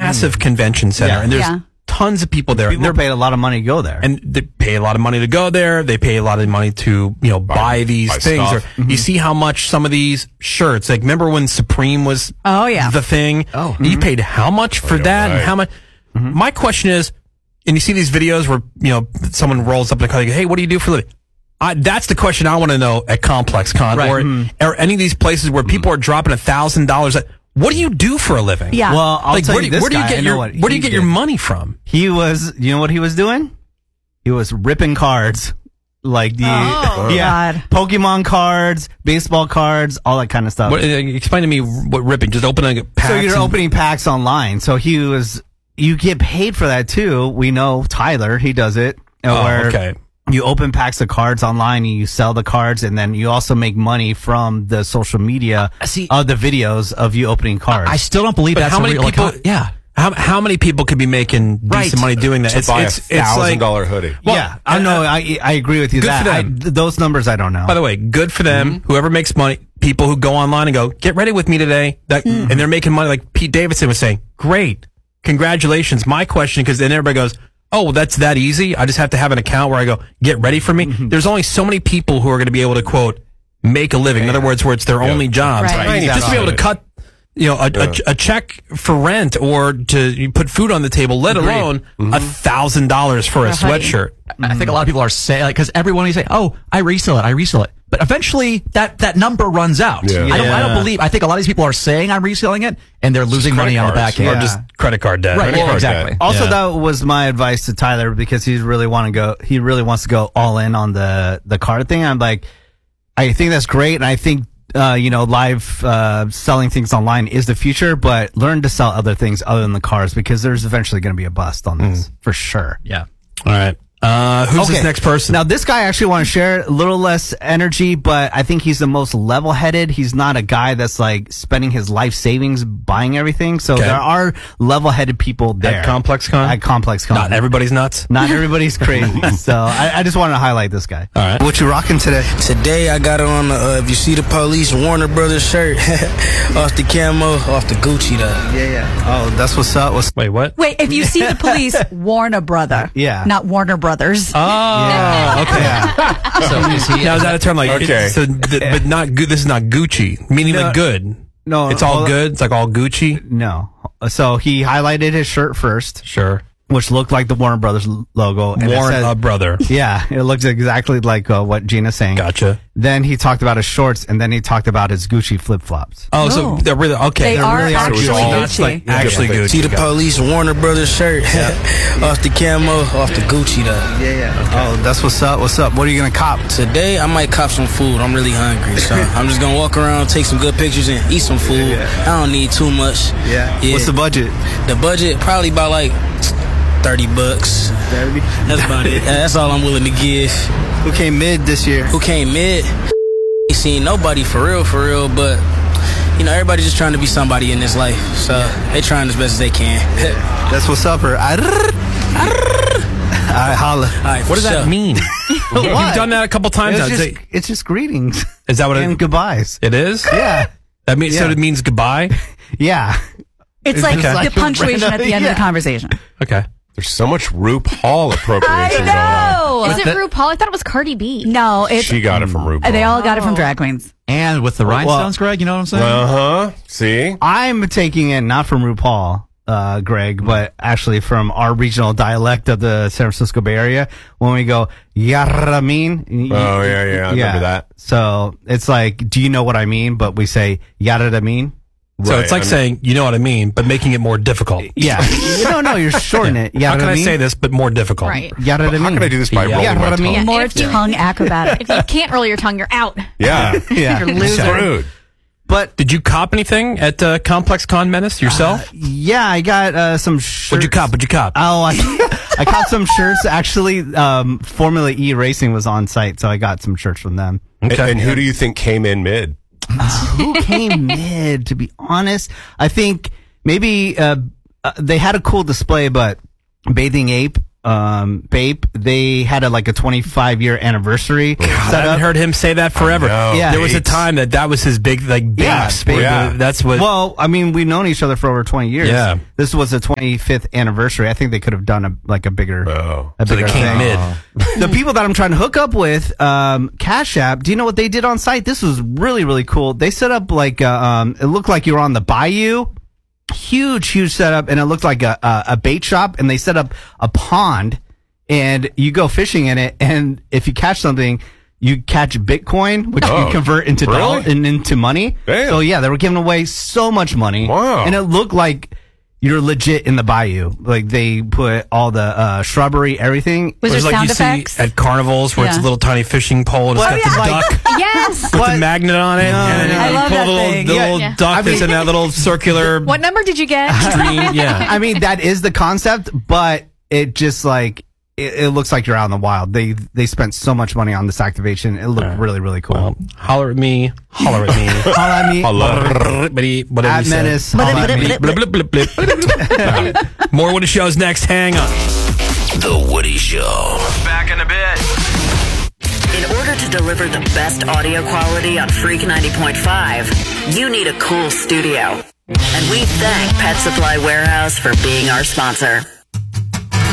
massive convention center, and there's tons of people there. People paid a lot of money to go there, and they pay a lot of money to go there. They pay a lot of money to buy these things. Or you see how much some of these shirts. Like, remember when Supreme was the thing? Oh, you paid how much for that, and how much? My question is, and you see these videos where someone rolls up in the car, like, hey, what do you do for a living? That's the question I want to know at Complex Con, or any of these places where people are dropping $1,000. What do you do for a living? Yeah. Well, I'll tell you this where do you guy, where do you get your money from? He was, you know what he was doing? He was ripping cards. Like God. Pokemon cards, baseball cards, all that kind of stuff. Explain to me what ripping, just opening packs. So you're opening packs online. So you get paid for that too. We know Tyler, he does it. Okay. You open packs of cards online, and you sell the cards, and then you also make money from the social media of the videos of you opening cards. I still don't believe that's how many people. How many people could be making decent money doing that? It's buy $1,000 hoodie. Well, I know. I agree with you. Good for them. Those numbers I don't know. By the way, good for them. Whoever makes money, people who go online and go, get ready with me today, and they're making money. Like Pete Davidson was saying, great, congratulations. My question, because then everybody goes, oh, well, that's that easy. I just have to have an account where I go, get ready for me. There's only so many people who are going to be able to, quote, make a living. In other words, where it's their only job. Right. Just to be able to cut a check for rent or to put food on the table, let alone $1,000 for a sweatshirt. I think a lot of people are saying, because everyone is saying, oh, I resell it. But eventually that number runs out. Yeah. I don't believe, I think a lot of these people are saying I'm reselling it and they're losing money on the back end. Or just credit card debt. Right, exactly. Also, that was my advice to Tyler, because he really wants to go all in on the card thing. I'm like, I think that's great, and I think live selling things online is the future, but learn to sell other things other than the cars, because there's eventually going to be a bust on this for sure. Yeah. All right. Who's this next person? Now, this guy I actually want to share a little less energy, but I think he's the most level-headed. He's not a guy that's like spending his life savings buying everything. So there are level-headed people there. At Complex Con? At Complex Con. Not everybody's nuts? Not everybody's crazy. So I just wanted to highlight this guy. All right. What you rocking today? Today I got it on the, if you see the police, Warner Brothers shirt. Off the camo, off the Gucci though. Yeah. Oh, that's what's up. Wait, what? Wait, if you see the police, Warner Brother. Yeah. Not Warner Brothers. Oh, okay. So is he, Now, is that a term like, Okay. but not good? This is not Gucci, meaning the good. No. It's all good? It's like all Gucci? No. So he highlighted his shirt first, Sure. which looked like the Warner Brothers logo. And it Warren, said- brother. Yeah, it looks exactly like what Gina's saying. Gotcha. Then he talked about his shorts, and then he talked about his Gucci flip-flops. Oh, so they're really, okay. They are really actually all- That's like Gucci. actually Gucci. See the police, Warner Brothers shirt. Off the camo, off the Gucci though. Yeah. Oh, that's what's up. What's up? What are you going to cop? Today I might cop some food. I'm really hungry, so I'm just gonna walk around, take some good pictures, and eat some food. I don't need too much. Yeah. What's the budget? The budget probably about like $30. 30. That's about it. That's all I'm willing to give. Who came mid this year? Who came mid? Ain't seen nobody for real, but everybody's just trying to be somebody in this life, so they trying as best as they can. That's what's up, her. All right, holla. All right, What does that mean? What? You've done that a couple times now. It's just greetings. Is that what and goodbyes. it is? Yeah. That means, so Yeah. it means goodbye? Yeah. It's like Okay. the punctuation at the end of the conversation. Okay. There's so much RuPaul appropriation going on. Is it RuPaul? I thought it was Cardi B. No, it's She got it from RuPaul. they all got it from drag queens. and with the rhinestones, Greg, you know what I'm saying? Uh-huh. See? I'm taking it not from RuPaul, Greg, but actually from our regional dialect of the San Francisco Bay Area when we go, Yaramin. Oh, yeah. I remember that. So it's like, do you know what I mean? But we say, Yaramin. So it's like saying, you know what I mean, but making it more difficult. Yeah. No, you're shortening it. How can I say this, but more difficult? Right. How can I do this by rolling my tongue? Yeah, More if you- tongue acrobatic. If you can't roll your tongue, you're out. Yeah. Yeah. You're loser. Screwed. But Did you cop anything at Complex Con Menace yourself? yeah, I got some shirts. What'd you cop? Oh, I caught some shirts. Actually, Formula E Racing was on site, so I got some shirts from them. Okay. And who do you think came in mid? Who came mid, to be honest? I think maybe they had a cool display, but Bathing Ape Bape, they had a 25-year anniversary. I haven't heard him say that forever. Yeah, there was a time that was his big Bapes. That's what. Well, I mean, we've known each other for over 20 years. Yeah. This was the 25th anniversary. I think they could have done a bigger. So bigger they came thing. mid. The people that I'm trying to hook up with, Cash App. Do you know what they did on site? This was really, really cool. They set up it looked like you were on the bayou. Huge setup, and it looked like a bait shop, and they set up a pond, and you go fishing in it, and if you catch something, you catch Bitcoin, which you convert into dollar and into money. Damn. So yeah, they were giving away so much money. Wow. And it looked like you're legit in the bayou. Like they put all the shrubbery, everything. Was It there was like sound you effects? see at carnivals where it's a Yeah. little tiny fishing pole and it's got the duck Yes. with the magnet on it. And then I you love pull that the little, thing. the Yeah. little Yeah. duck that's in that little circular What number did you get? stream. Yeah. I mean, that is the concept, but it just it looks like you're out in the wild. They spent so much money on this activation. It looked really, really cool. Well, holler at me. Holler at me. Holla at me. Whatever At you said. Menace. Holla at me. Blip, blip, blip, blip. All right. More Woody Show's next. Hang on. The Woody Show. Back in a bit. In order to deliver the best audio quality on Freak 90.5, you need a cool studio. And we thank Pet Supply Warehouse for being our sponsor.